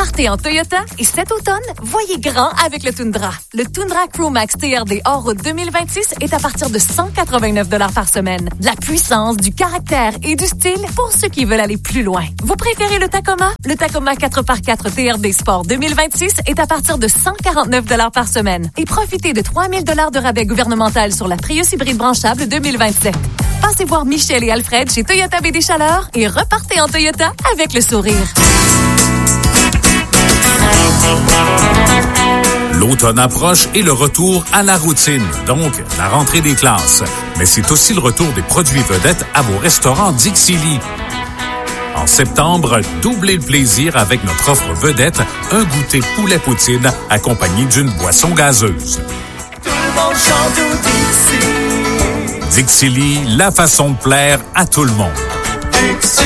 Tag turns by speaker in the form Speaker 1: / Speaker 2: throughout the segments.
Speaker 1: Repartez en Toyota et cet automne, voyez grand avec le Tundra. Le Tundra Crewmax TRD hors-route 2026 est à partir de 189 $ par semaine. De la puissance, du caractère et du style pour ceux qui veulent aller plus loin. Vous préférez le Tacoma? Le Tacoma 4x4 TRD Sport 2026 est à partir de 149 $ par semaine. Et profitez de 3 000 $ de rabais gouvernemental sur la Prius hybride branchable 2027. Passez voir Michel et Alfred chez Toyota BD Chaleur et repartez en Toyota avec le sourire.
Speaker 2: L'automne approche et le retour à la routine, donc la rentrée des classes. Mais c'est aussi le retour des produits vedettes à vos restaurants Dixili. En septembre, doublez le plaisir avec notre offre vedette, un goûter poulet poutine accompagné d'une boisson gazeuse.
Speaker 3: Tout le monde chante au Dixili.
Speaker 2: Dixili, la façon de plaire à tout le monde.
Speaker 3: Dixili.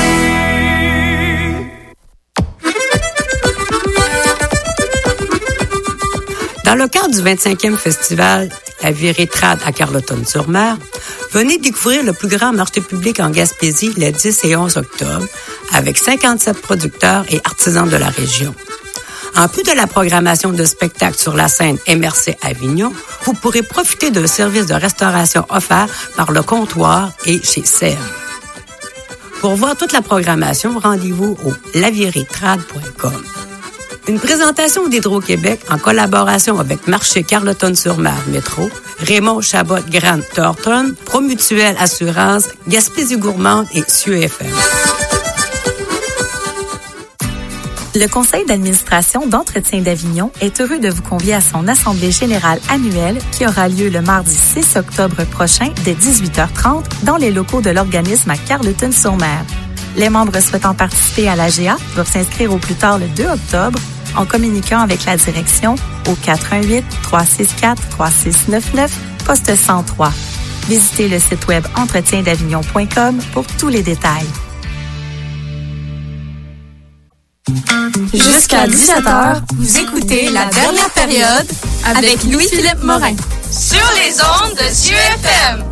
Speaker 4: Dans le cadre du 25e festival La Virée Trad à Carleton-sur-Mer, venez découvrir le plus grand marché public en Gaspésie les 10 et 11 octobre avec 57 producteurs et artisans de la région. En plus de la programmation de spectacles sur la scène MRC Avignon, vous pourrez profiter d'un service de restauration offert par le comptoir et chez Sèvres. Pour voir toute la programmation, rendez-vous au laviretrad.com. Une présentation d'Hydro-Québec en collaboration avec Marché Carleton-sur-Mer Métro, Raymond Chabot Grant Thornton, Promutuelle Assurance, Gaspésie Gourmande et Cieux FM.
Speaker 5: Le Conseil d'administration d'Entretien d'Avignon est heureux de vous convier à son Assemblée générale annuelle qui aura lieu le mardi 6 octobre prochain dès 18h30 dans les locaux de l'organisme à Carleton-sur-Mer. Les membres souhaitant participer à l'AGA doivent s'inscrire au plus tard le 2 octobre en communiquant avec la direction au 418-364-3699, poste 103. Visitez le site web entretiendavignon.com pour tous les détails.
Speaker 6: Jusqu'à 17h, vous écoutez la dernière période avec Louis-Philippe Morin. Sur les ondes de Cieux FM.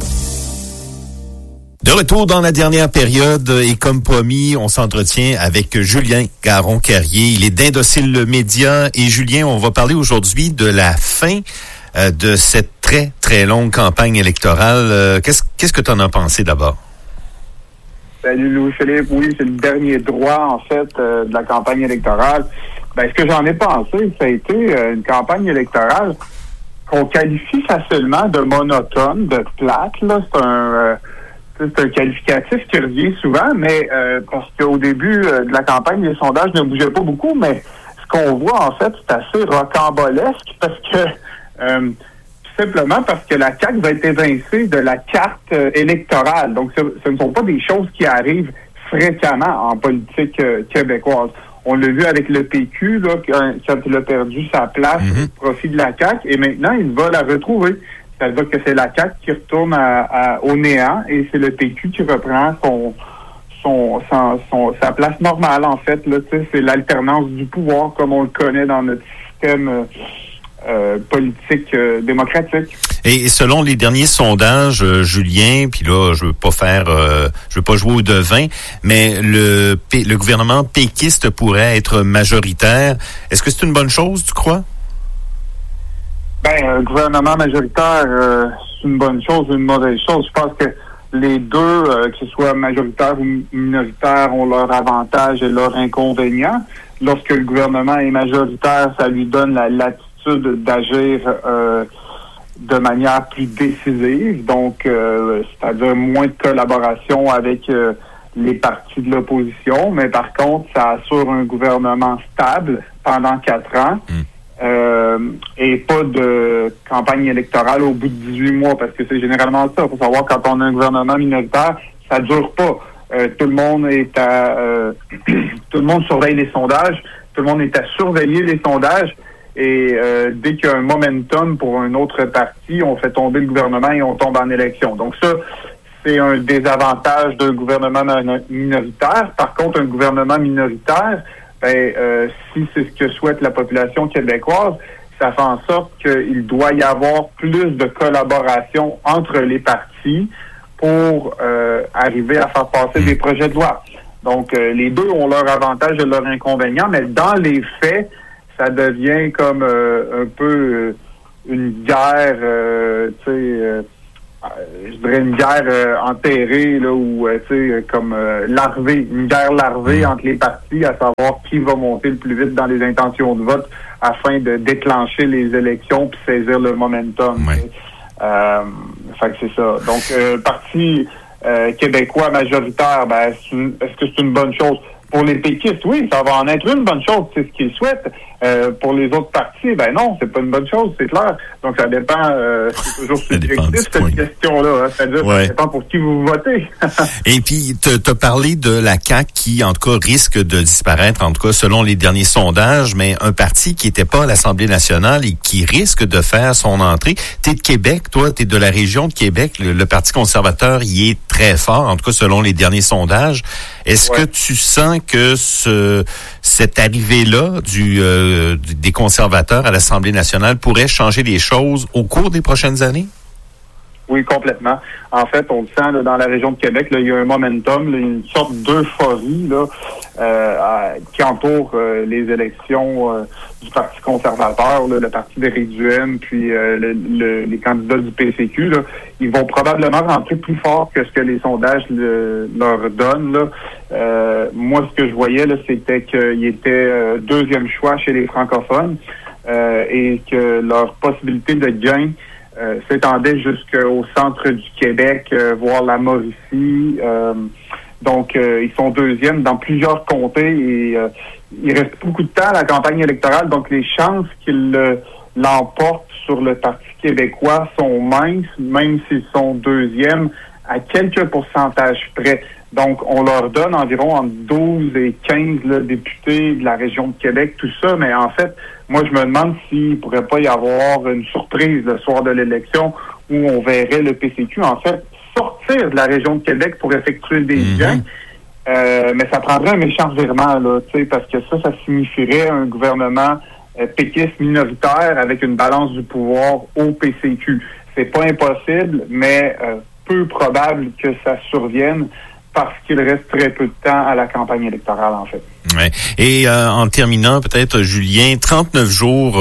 Speaker 7: De retour dans la dernière période et comme promis, on s'entretient avec Julien Caron-Carrier. Il est d'Indocile Média et Julien, on va parler aujourd'hui de la fin de cette très, très longue campagne électorale. Qu'est-ce que tu en as pensé d'abord?
Speaker 8: Salut Louis-Philippe. Oui, c'est le dernier droit, en fait, de la campagne électorale. Ce que j'en ai pensé, ça a été une campagne électorale qu'on qualifie facilement de monotone, de plate. Là. C'est un qualificatif qui revient souvent, mais parce qu'au début de la campagne, les sondages ne bougeaient pas beaucoup, mais ce qu'on voit, en fait, c'est assez rocambolesque parce que simplement parce que la CAQ va être évincée de la carte électorale. Donc, ce ne sont pas des choses qui arrivent fréquemment en politique québécoise. On l'a vu avec le PQ, là, quand il a perdu sa place au profit de la CAQ, et maintenant, il va la retrouver. C'est-à-dire que c'est la CAQ qui retourne au néant, et c'est le PQ qui reprend sa place normale, en fait. Là, c'est l'alternance du pouvoir, comme on le connaît dans notre système politique démocratique.
Speaker 7: Et selon les derniers sondages, Julien, puis là, je veux pas jouer au devin, mais le gouvernement péquiste pourrait être majoritaire. Est-ce que c'est une bonne chose, tu crois?
Speaker 8: Un gouvernement majoritaire, c'est une bonne chose ou une mauvaise chose. Je pense que les deux, que ce soit majoritaire ou minoritaire, ont leurs avantages et leurs inconvénients. Lorsque le gouvernement est majoritaire, ça lui donne la latitude d'agir de manière plus décisive, donc c'est-à-dire moins de collaboration avec les partis de l'opposition, mais par contre, ça assure un gouvernement stable pendant 4 ans. Et pas de campagne électorale au bout de 18 mois, parce que c'est généralement ça. Il faut savoir, quand on a un gouvernement minoritaire, ça dure pas. Tout le monde est tout le monde surveille les sondages, tout le monde est à surveiller les sondages, et dès qu'il y a un momentum pour un autre parti, on fait tomber le gouvernement et on tombe en élection. Donc ça, c'est un désavantage d'un gouvernement minoritaire. Par contre, un gouvernement minoritaire, si c'est ce que souhaite la population québécoise, ça fait en sorte qu'il doit y avoir plus de collaboration entre les partis pour arriver à faire passer des projets de loi. Donc, les deux ont leur avantage et leur inconvénient, mais dans les faits, ça devient comme un peu une guerre, je dirais une guerre enterrée, là, ou comme larvée, une guerre larvée entre les partis, à savoir qui va monter le plus vite dans les intentions de vote afin de déclencher les élections puis saisir le momentum.
Speaker 7: Ouais.
Speaker 8: Fait que c'est ça. Donc, parti québécois majoritaire, est-ce que c'est une bonne chose? Pour les péquistes, oui, ça va en être une bonne chose, c'est ce qu'ils souhaitent. Pour les autres partis, non, c'est pas une bonne chose, c'est clair. Donc, ça dépend, c'est toujours subjectif, cette question-là. Hein, c'est-à-dire, ça dépend pour qui vous votez.
Speaker 7: Et puis, t'as parlé de la CAQ qui, en tout cas, risque de disparaître, en tout cas, selon les derniers sondages, mais un parti qui était pas à l'Assemblée nationale et qui risque de faire son entrée. T'es de Québec, toi, t'es de la région de Québec. Le Parti conservateur y est très fort, en tout cas, selon les derniers sondages. Est-ce que tu sens que cette arrivée-là des conservateurs à l'Assemblée nationale pourrait changer les choses au cours des prochaines années?
Speaker 8: Oui, complètement. En fait, on le sent là, dans la région de Québec, là, il y a un momentum, là, une sorte d'euphorie là, qui entoure les élections du Parti conservateur, là, le Parti d'Éric Duhaime, puis les candidats du PCQ. Là, ils vont probablement rentrer plus fort que ce que les sondages leur donnent. Là. Moi, ce que je voyais, là, c'était qu'ils étaient deuxième choix chez les francophones et que leur possibilité de gain s'étendait jusqu'au centre du Québec, voire la Mauricie. Donc, ils sont deuxièmes dans plusieurs comtés et il reste beaucoup de temps à la campagne électorale. Donc, les chances qu'ils l'emportent sur le Parti québécois sont minces, même s'ils sont deuxièmes, à quelques pourcentages près. Donc, on leur donne environ entre 12 et 15 là, députés de la région de Québec, tout ça. Mais en fait, moi, je me demande s'il ne pourrait pas y avoir une surprise le soir de l'élection où on verrait le PCQ, en fait, sortir de la région de Québec pour effectuer des gains. Mais ça prendrait un méchant virement, là, parce que ça signifierait un gouvernement péquiste minoritaire avec une balance du pouvoir au PCQ. C'est pas impossible, mais peu probable que ça survienne parce qu'il reste très peu de temps à la campagne électorale, en fait.
Speaker 7: Ouais. Et en terminant, peut-être, Julien, 39 jours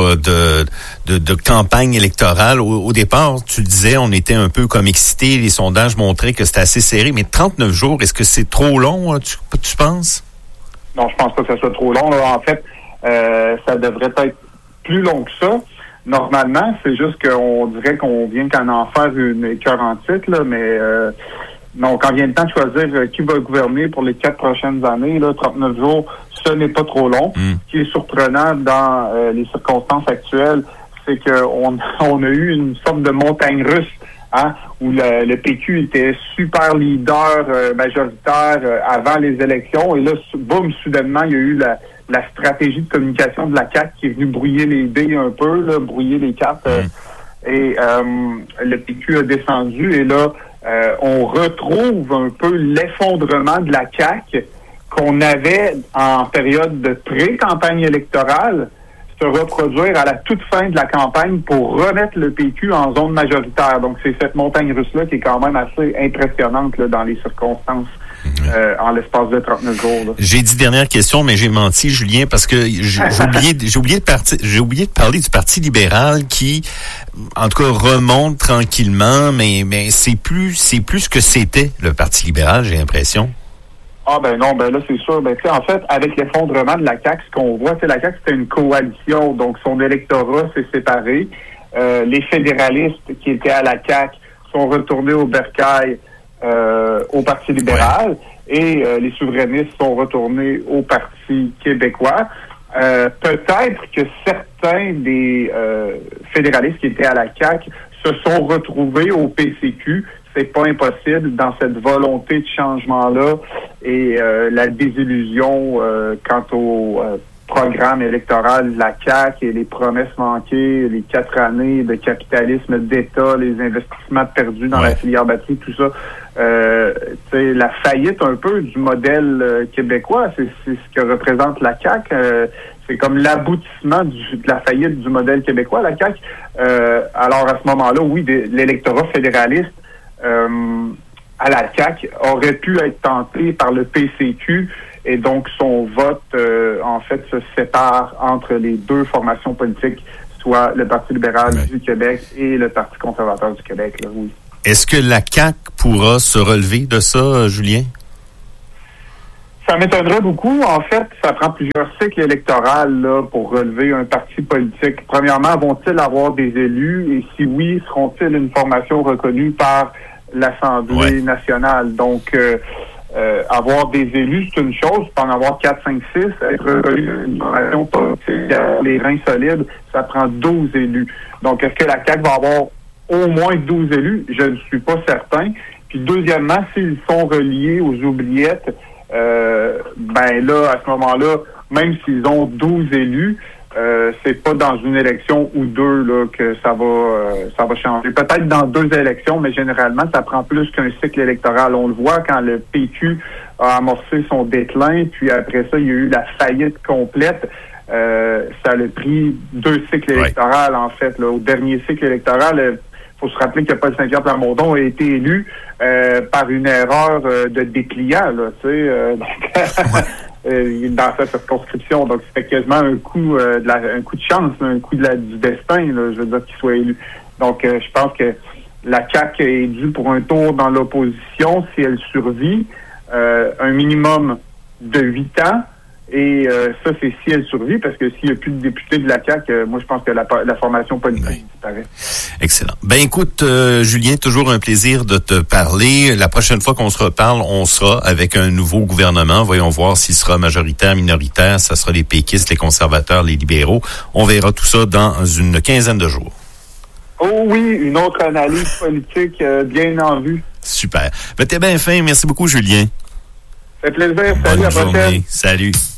Speaker 7: de campagne électorale. Au départ, tu le disais, on était un peu comme excités. Les sondages montraient que c'était assez serré. Mais 39 jours, est-ce que c'est trop long, tu penses?
Speaker 8: Non, je pense pas que ça soit trop long. Là. En fait, ça devrait être plus long que ça. Normalement, c'est juste qu'on dirait qu'on vient qu'en en faire une écœurantite, là, mais... Non, quand vient le temps de choisir qui va gouverner pour les 4 prochaines années, là, 39 jours, ce n'est pas trop long. Ce qui est surprenant dans les circonstances actuelles, c'est qu'on a eu une sorte de montagne russe, hein, où le PQ était super leader majoritaire avant les élections. Et là, boum, soudainement, il y a eu la stratégie de communication de la CAQ qui est venue brouiller les dés un peu, là, brouiller les cartes. Et le PQ a descendu. Et là, on retrouve un peu l'effondrement de la CAQ qu'on avait en période de pré-campagne électorale se reproduire à la toute fin de la campagne pour remettre le PQ en zone majoritaire. Donc, c'est cette montagne russe-là qui est quand même assez impressionnante là, dans les circonstances en l'espace de 39 jours. Là.
Speaker 7: J'ai dit dernière question, mais j'ai menti, Julien, parce que j'ai oublié de parler du Parti libéral qui, en tout cas, remonte tranquillement, mais c'est plus ce que c'était le Parti libéral, j'ai l'impression.
Speaker 8: Ah non, là c'est sûr. En fait, avec l'effondrement de la CAQ, ce qu'on voit, c'est la CAQ, c'était une coalition, donc son électorat s'est séparé. Les fédéralistes qui étaient à la CAQ sont retournés au bercail au Parti libéral et les souverainistes sont retournés au Parti québécois. Peut-être que certains des fédéralistes qui étaient à la CAQ se sont retrouvés au PCQ. C'est pas impossible dans cette volonté de changement-là et la désillusion quant au programme électoral de la CAQ et les promesses manquées, les 4 années de capitalisme d'État, les investissements perdus dans la filière batterie, tout ça. La faillite un peu du modèle québécois, c'est ce que représente la CAQ. C'est comme l'aboutissement de la faillite du modèle québécois, la CAQ. Alors à ce moment-là, oui, l'électorat fédéraliste à la CAQ aurait pu être tenté par le PCQ et donc son vote, en fait, se sépare entre les deux formations politiques, soit le Parti libéral du Québec et le Parti conservateur du Québec. Là, oui.
Speaker 7: Est-ce que la CAQ pourra se relever de ça, Julien?
Speaker 8: Ça m'étonnerait beaucoup. En fait, ça prend plusieurs cycles électoraux là, pour relever un parti politique. Premièrement, vont-ils avoir des élus? Et si oui, seront-ils une formation reconnue par l'Assemblée nationale? Donc, avoir des élus, c'est une chose. Tu peux en avoir 4, 5, 6. Être reconnu une formation politique, les reins solides, ça prend 12 élus. Donc, est-ce que la CAQ va avoir au moins 12 élus? Je ne suis pas certain. Puis, deuxièmement, s'ils sont reliés aux oubliettes, ben là, à ce moment-là, même s'ils ont 12 élus, c'est pas dans une élection ou deux là que ça va changer. Peut-être dans 2 élections, mais généralement, ça prend plus qu'un cycle électoral. On le voit quand le PQ a amorcé son déclin, puis après ça, il y a eu la faillite complète. Ça a pris 2 cycles électoraux, en fait. Là. Au dernier cycle électoral, faut se rappeler que Paul Saint-Pierre Plamondon a été élu par une erreur de dépliant, là, tu sais, dans sa circonscription. Donc, c'était quasiment un coup de chance, un coup du destin, là, je veux dire, qu'il soit élu. Donc, je pense que la CAQ est due pour un tour dans l'opposition si elle survit, un minimum de 8 ans. Et ça, c'est si elle survit, parce que s'il n'y a plus de députés de la CAQ, moi, je pense que la formation politique disparaît.
Speaker 7: Excellent. Ben écoute, Julien, toujours un plaisir de te parler. La prochaine fois qu'on se reparle, on sera avec un nouveau gouvernement. Voyons voir s'il sera majoritaire, minoritaire. Ça sera les péquistes, les conservateurs, les libéraux. On verra tout ça dans une quinzaine de jours.
Speaker 8: Oh oui, une autre analyse politique bien en vue.
Speaker 7: Super. Ben t'es bien fin. Merci beaucoup, Julien.
Speaker 8: Ça fait plaisir. Salut, à la prochaine.
Speaker 7: Salut.